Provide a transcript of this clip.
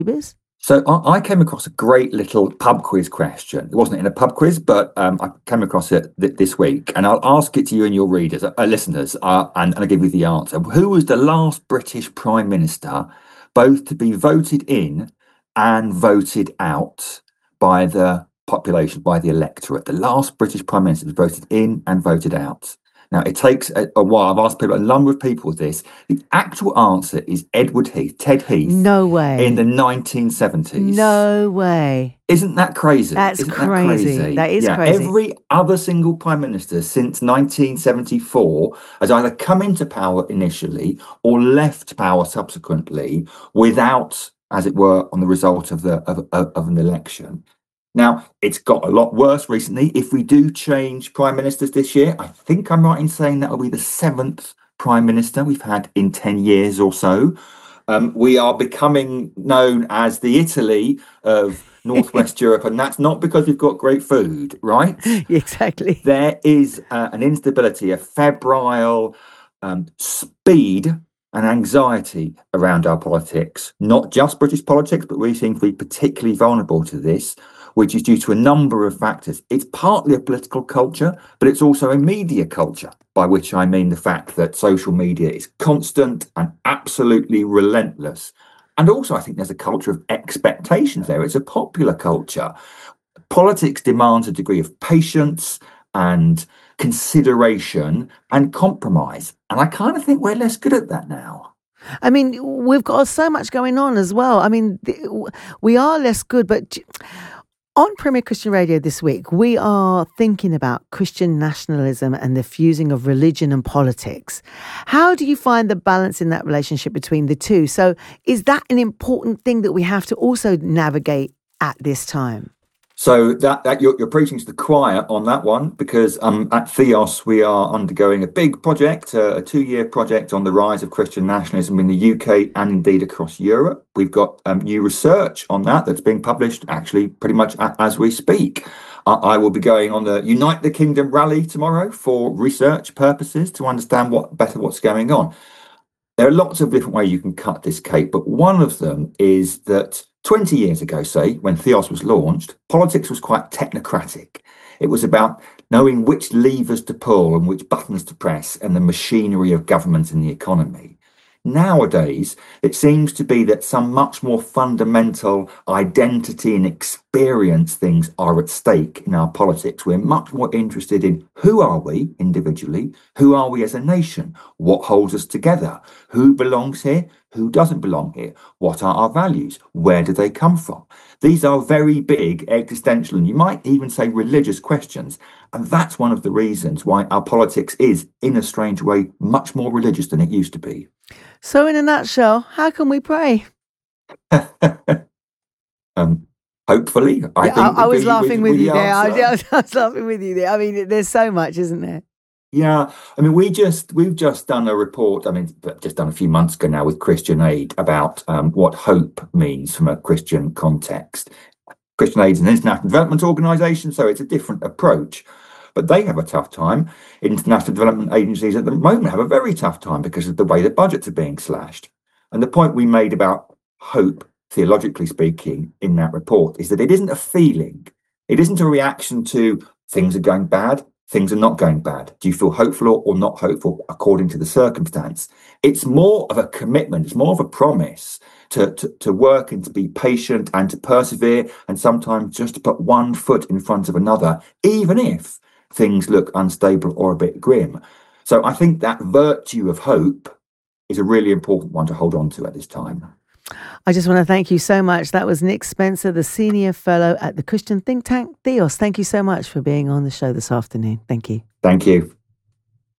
So I came across a great little pub quiz question. It wasn't in a pub quiz, but I came across it this week, and I'll ask it to you and your readers, listeners, and I'll give you the answer. Who was the last British Prime Minister both to be voted in and voted out by the population, by the electorate? The last British Prime Minister was voted in and voted out. Now, it takes a while. I've asked a number of people this. The actual answer is Edward Heath, Ted Heath. No way. In the 1970s. No way. Isn't that crazy? That's crazy. That is crazy. Every other single Prime Minister since 1974 has either come into power initially or left power subsequently without, as it were, on the result of an election. Now, it's got a lot worse recently. If we do change prime ministers this year, I think I'm right in saying that will be the 7th prime minister we've had in 10 years or so. We are becoming known as the Italy of Northwest Europe, and that's not because we've got great food, right? Exactly. There is an instability, a febrile speed and anxiety around our politics, not just British politics, but we seem to be particularly vulnerable to this, which is due to a number of factors. It's partly a political culture, but it's also a media culture, by which I mean the fact that social media is constant and absolutely relentless. And also, I think there's a culture of expectations there. It's a popular culture. Politics demands a degree of patience and consideration and compromise. And I kind of think we're less good at that now. I mean, we've got so much going on as well. I mean, we are less good, but on Premier Christian Radio this week, we are thinking about Christian nationalism and the fusing of religion and politics. How do you find the balance in that relationship between the two? So is that an important thing that we have to also navigate at this time? So that you're preaching to the choir on that one, because at Theos we are undergoing a big project, a 2-year project on the rise of Christian nationalism in the UK and indeed across Europe. We've got new research on that's being published actually pretty much as we speak. I will be going on the Unite the Kingdom rally tomorrow for research purposes to understand what's going on. There are lots of different ways you can cut this cake, but one of them is that 20 years ago, say, when Theos was launched, politics was quite technocratic. It was about knowing which levers to pull and which buttons to press and the machinery of government and the economy. Nowadays, it seems to be that some much more fundamental identity and experience things are at stake in our politics. We're much more interested in who are we individually, who are we as a nation, what holds us together, who belongs here, who doesn't belong here, what are our values, where do they come from? These are very big existential and you might even say religious questions. And that's one of the reasons why our politics is, in a strange way, much more religious than it used to be. So in a nutshell, how can we pray? Hopefully. I was laughing with you there. I was laughing with you there. I mean, there's so much, isn't there? Yeah, I mean, we've just done a report. I mean, just done a few months ago now with Christian Aid about what hope means from a Christian context. Christian Aid is an international development organisation, so it's a different approach. But they have a tough time. International development agencies at the moment have a very tough time because of the way the budgets are being slashed. And the point we made about hope, theologically speaking, in that report is that it isn't a feeling. It isn't a reaction to things are going bad. Things are not going bad. Do you feel hopeful or not hopeful according to the circumstance? It's more of a commitment. It's more of a promise to work and to be patient and to persevere and sometimes just to put one foot in front of another, even if things look unstable or a bit grim. So I think that virtue of hope is a really important one to hold on to at this time. I just want to thank you so much. That was Nick Spencer, the Senior Fellow at the Christian think tank Theos. Thank you so much for being on the show this afternoon. Thank you. Thank you.